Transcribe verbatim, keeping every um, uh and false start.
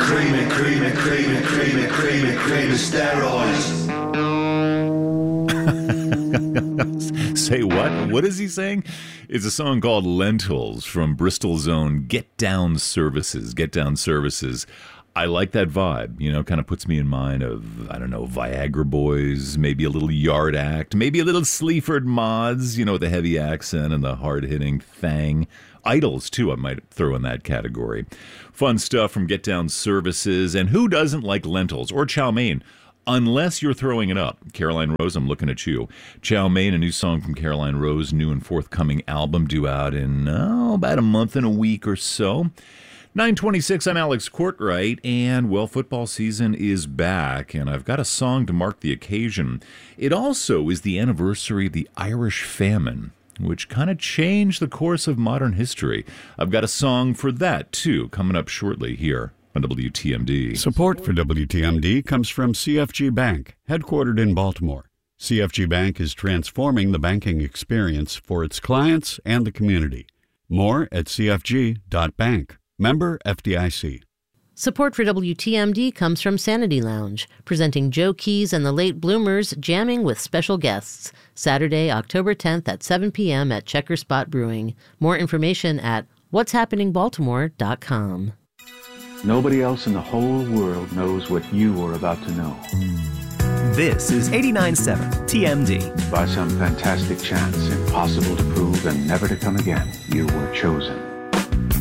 Creamy, creamy, creamy, creamy, creamy, creamy steroids. Say what? What is he saying? It's a song called Lentils from Bristol's own Get Down Services. Get Down Services. I like that vibe, you know, kind of puts me in mind of, I don't know, Viagra Boys, maybe a little Yard Act, maybe a little Sleaford Mods, you know, with the heavy accent and the hard-hitting thang. Idols, too, I might throw in that category. Fun stuff from Get Down Services, and who doesn't like lentils or chow mein? Unless you're throwing it up. Caroline Rose, I'm looking at you. Chow mein, a new song from Caroline Rose, new and forthcoming album due out in, oh, about a month and a week or so. nine twenty-six, I'm Alex Courtwright, and, well, football season is back, and I've got a song to mark the occasion. It also is the anniversary of the Irish famine, which kind of changed the course of modern history. I've got a song for that, too, coming up shortly here on W T M D. Support for W T M D comes from C F G Bank, headquartered in Baltimore. C F G Bank is transforming the banking experience for its clients and the community. More at c f g dot bank. Member F D I C. Support for W T M D comes from Sanity Lounge, presenting Joe Keys and the Late Bloomers jamming with special guests. Saturday, October tenth at seven p.m. at Checker Spot Brewing. More information at what's happening baltimore dot com. Nobody else in the whole world knows what you are about to know. This is eighty-nine point seven T M D. By some fantastic chance, impossible to prove and never to come again, you were chosen.